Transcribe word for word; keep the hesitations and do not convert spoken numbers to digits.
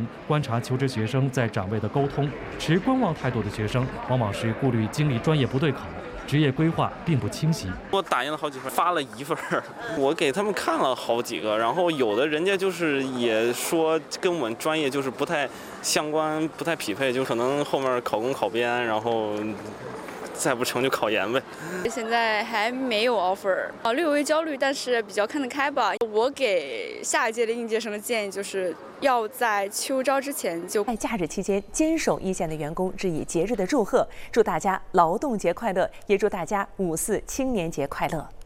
观察求职学生在岗位的沟通。持观望态度的学生，往往是顾虑经历专业不对口，职业规划并不清晰。 我打印了好几份，发了一份，我给他们看了好几个，然后有的人家就是也说跟我们专业就是不太相关，不太匹配，就可能后面考公考编，然后再不成就考研呗。 现在还没有 offer， 啊，略微焦虑，但是比较看得开吧。我给下一届的应届生的建议就是要在秋招之前就在假日期间坚守一线的员工致以节日的祝贺，祝大家劳动节快乐，也祝大家五四青年节快乐。